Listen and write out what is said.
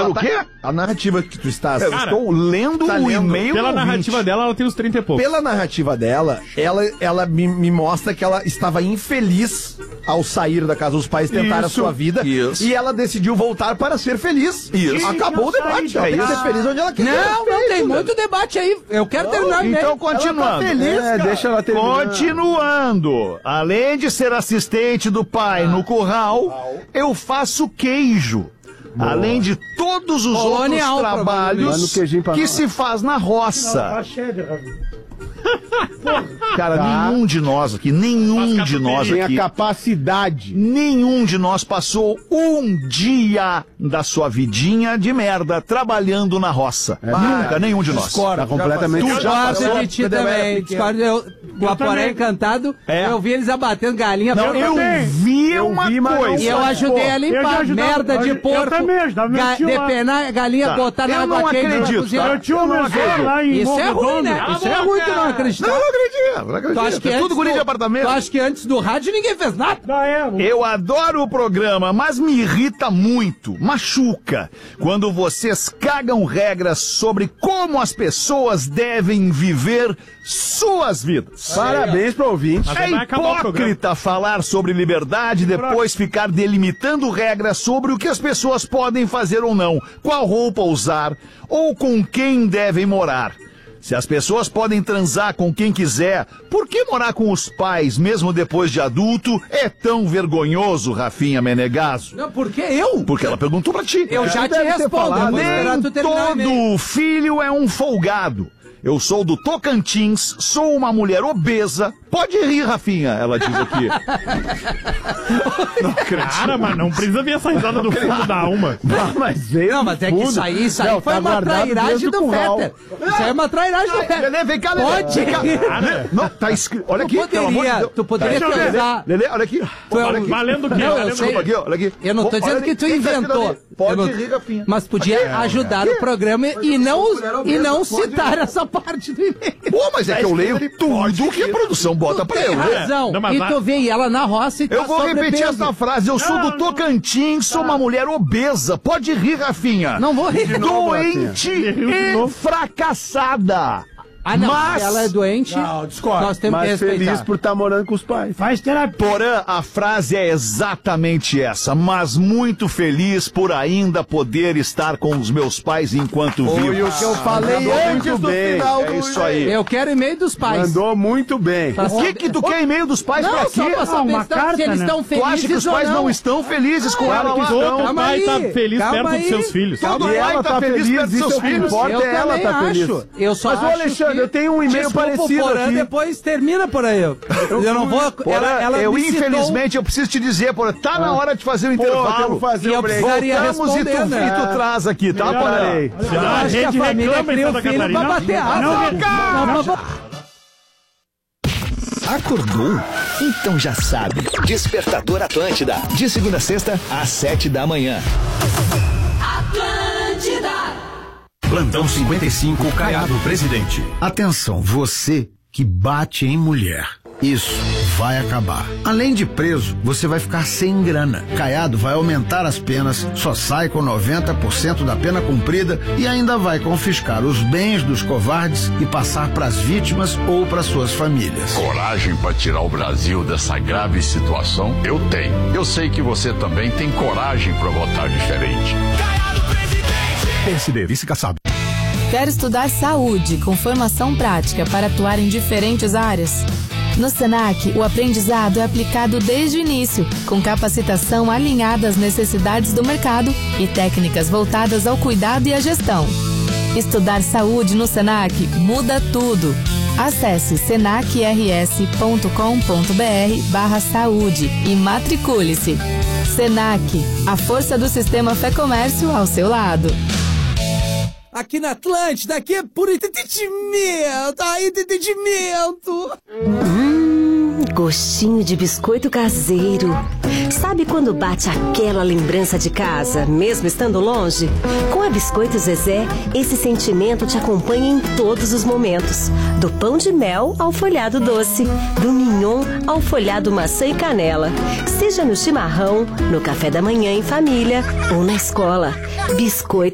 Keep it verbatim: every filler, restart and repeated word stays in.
Pelo tá, quê? A narrativa que tu estás... Eu Cara, estou lendo tá o lendo. e-mail. Pela do narrativa ouvinte. dela, ela tem uns trinta e pouco. Pela narrativa dela, ela, ela me, me mostra que ela estava infeliz ao sair da casa dos pais, tentar Isso, a sua vida. isso. E ela decidiu voltar para ser feliz. Isso. Acabou o debate. Ela é tem que isso. ser feliz onde ela quer. Não, não, tem muito debate aí. Eu quero terminar o e-mail. Então, continuando. feliz, É, cara. deixa ela terminar. Continuando. Além de ser assistente do pai no curral, eu faço queijo. Boa. Além de todos os Colonial, outros trabalhos Vai no queijinho pra que nós. se faz na roça. Cara, Tá. nenhum de nós aqui, nenhum de nós Tem a aqui, capacidade. nenhum de nós passou um dia da sua vidinha de merda trabalhando na roça. Nunca, nenhum de nós. Tá completamente... Tu já Discordo passou? de ti também. Discordo. Eu, o Aporé Encantado, É. eu vi eles abatendo galinha. Não, eu vi Eu uma vi, mas não coisa. E eu ajudei a Eu já limpar. ajudava- Merda de eu- eu porco. também ajudava meu ga- tio lá. depenar a galinha, Tá. botar na Eu água não quente pra acredito, cozinhar. tá? Eu tinha Eu uma não mesora acredito. lá em Isso é Morro ruim, Redondo. né? Isso é ruim tu não acreditar. Não, não acredito, não acredito. Tu acha que É antes tudo guria do- de apartamento. Tu acha que antes do rádio ninguém fez nada? Ah, é, o- Eu adoro o programa, mas me irrita muito, machuca, quando vocês cagam regras sobre como as pessoas devem viver suas vidas. Parabéns pro ouvinte. Mas É aí vai acabar o programa. hipócrita falar sobre liberdade e depois ficar delimitando regras sobre o que as pessoas podem fazer ou não, qual roupa usar ou com quem devem morar. Se as pessoas podem transar com quem quiser, por que morar com os pais, mesmo depois de adulto, é tão vergonhoso, Rafinha Menegaso? Não, por que eu? Porque ela perguntou pra ti. Eu já te deve ter respondo. falado, Eu vou esperar Nem tu terminar o e-mail. todo filho é um folgado. Eu sou do Tocantins, sou uma mulher obesa. Pode rir, Rafinha, ela diz aqui. Cara, mas não precisa ver essa risada do fundo da alma. Ah, mas veio Não, do mas é que fundo. isso aí, isso aí Não, foi tá uma guardado trairagem desde o do curral. Fetter. Isso aí é uma trairagem do Fetter. Lelê, vem cá, Lelê. Pode. Vem cá. Lelê, não, tá escrito. Olha aqui, Tu pelo amor de poderia, Deus. tu poderia Deixa eu ver. usar... Lelê, olha aqui. Tu é Olha um- aqui. Valendo o quê? Não, eu Valendo sei. o quê? Aqui, ó, olha aqui. Eu não tô Olha dizendo ali. que tu Quem tá escrito inventou. ali? Pode Eu não- rir, Rafinha. Mas podia ajudar o programa e não, e não citar essa parte do e-mail. Pô, mas é que eu leio tudo que a produção bota pra Tem eu ler. razão. Não, mas E vai- tu vê ela na roça e tá Eu vou repetir sobrepeso. essa frase. Eu sou do Tocantins, sou uma mulher obesa. Pode rir, Rafinha. Não vou rir. Doente e fracassada. Ah, não. Mas- Ela é doente. Não, discordo. Nós temos que Mas respeitar. feliz por estar morando com os pais. Faz terapia. Porã, a frase é exatamente essa, mas muito feliz por ainda poder estar com os meus pais enquanto Foi vivo. o que eu falei mandou antes muito do bem. final É do isso aí. Eu quero e-mail dos pais. Mandou muito bem. Pra O que que tu quer e-mail dos pais pra Não, só quê? pra saber uma se, tão- carta, se eles né? estão Tu felizes acha que os ou pais não. não estão felizes com Claro ela que lá? estão. Não. Todo Calma pai aí, tá feliz calma perto aí. dos seus filhos. Calma Todo E aí. pai ela tá tá feliz feliz, perto dos isso seus que filhos. importa Eu é ela também tá feliz. acho. Eu só Mas, ô, acho Alexandre, que... eu tenho um e-mail Desculpa, parecido Porã, aqui. depois termina por aí. Eu, eu não vou... Porã, Ela, ela eu me citou- infelizmente eu preciso te dizer, Porã, tá na hora de fazer o Pô, intervalo. temos que fazer E um eu break. precisaria Voltamos e tu, responder, né? e tu traz aqui, tá, Porã? Parei. Senão Eu a acho que a gente família reclama em cria o Santa filho pra Catarina. bater asa. Não, pra- Acordou? Então já sabe. Despertador Atlântida. De segunda a sexta, às sete da manhã. Plantão cinquenta e cinco, Caiado Presidente. Atenção, você que bate em mulher. Isso vai acabar. Além de preso, você vai ficar sem grana. Caiado vai aumentar as penas, só sai com noventa por cento da pena cumprida e ainda vai confiscar os bens dos covardes e passar para as vítimas ou para suas famílias. Coragem para tirar o Brasil dessa grave situação? Eu tenho. Eu sei que você também tem coragem para votar diferente. P S D, vice-caçado. Quer estudar saúde com formação prática para atuar em diferentes áreas? No Senac, o aprendizado é aplicado desde o início, com capacitação alinhada às necessidades do mercado e técnicas voltadas ao cuidado e à gestão. Estudar saúde no Senac muda tudo. Acesse senacrs.com.br barra saúde e matricule-se. Senac, a força do sistema Fé Comércio ao seu lado. Aqui na Atlântida, aqui é puro entretenimento. Ai, entretenimento. Hum, gostinho de biscoito caseiro. Sabe quando bate aquela lembrança de casa, mesmo estando longe? Com a Biscoito Zezé, esse sentimento te acompanha em todos os momentos. Do pão de mel ao folhado doce, do mignon ao folhado maçã e canela. Seja no chimarrão, no café da manhã em família ou na escola. Biscoito